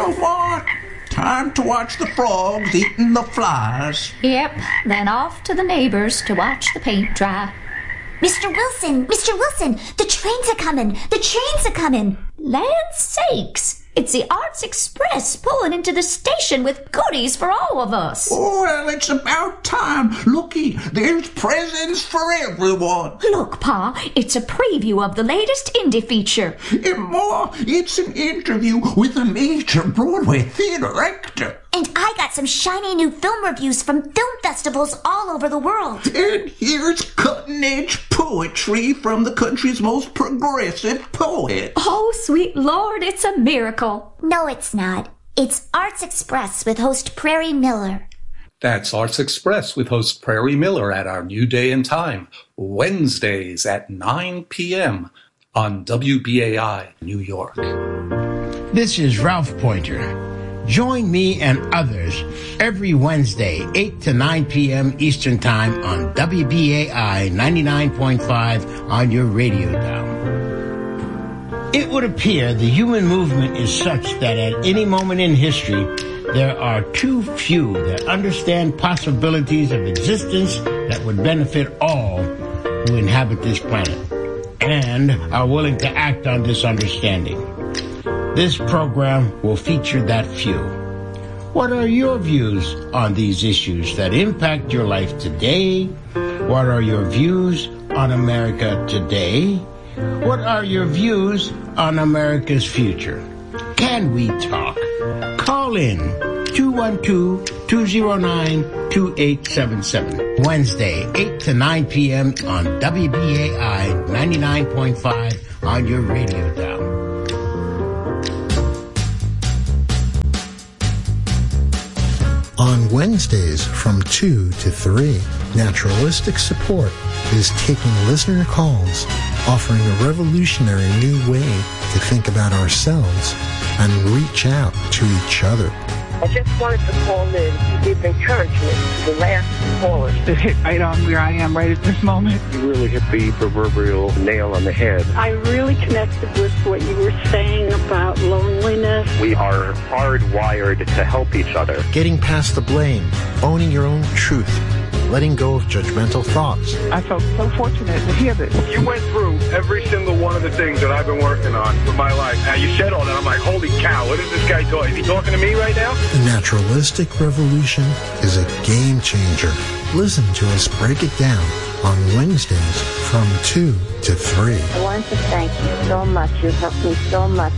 Well, what? Time to watch the frogs eating the flies. Yep, then off to the neighbors to watch the paint dry. Mr. Wilson! Mr. Wilson! The trains are coming! The trains are coming! Land sakes! It's the Arts Express pulling into the station with goodies for all of us. Well, it's about time. Looky, there's presents for everyone. Look, Pa, it's a preview of the latest indie feature. And more, it's an interview with a major Broadway theater actor. And I got some shiny new film reviews from film festivals all over the world. And here's cutting-edge poetry from the country's most progressive poet. Oh, sweet Lord, it's a miracle. No, it's not. It's Arts Express with host Prairie Miller. That's Arts Express with host Prairie Miller at our new day and time, Wednesdays at 9 p.m. on WBAI New York. This is Ralph Pointer. Join me and others every Wednesday, 8 to 9 p.m. Eastern Time on WBAI 99.5 on your radio dial. It would appear the human movement is such that at any moment in history, there are too few that understand possibilities of existence that would benefit all who inhabit this planet and are willing to act on this understanding. This program will feature that few. What are your views on these issues that impact your life today? What are your views on America today? What are your views on America's future? Can we talk? Call in 212-209-2877. Wednesday, 8 to 9 p.m. on WBAI 99.5 on your radio dial. On Wednesdays from 2 to 3, Naturalistic Support is taking listener calls, offering a revolutionary new way to think about ourselves and reach out to each other. I just wanted to call in to give encouragement to the last callers. It hit right on where I am right at this moment. You really hit the proverbial nail on the head. I really connected with what you were saying about loneliness. We are hardwired to help each other. Getting past the blame, owning your own truth, letting go of judgmental thoughts. I felt so fortunate to hear this. You went through every single one of the things that I've been working on for my life. Now, you said all that. I'm like, holy cow, what is this guy doing? Is he talking to me right now? The naturalistic revolution is a game changer. Listen to us break it down on Wednesdays from 2 to 3. I want to thank you so much. You helped me so much.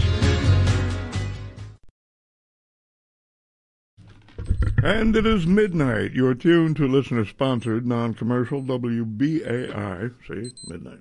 And it is midnight. You're tuned to listener-sponsored, non-commercial WBAI. See, midnight.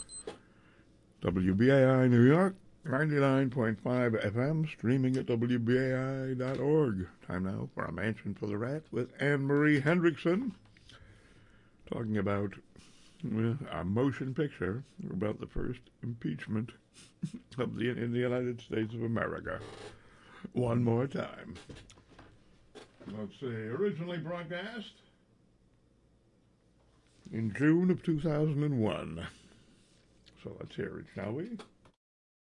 WBAI New York, 99.5 FM, streaming at WBAI.org. Time now for A Mansion for the Rat with Anne-Marie Hendrickson, talking about a motion picture about the first impeachment in the United States of America. One more time. Let's see, originally broadcast in June of 2001. So let's hear it, shall we?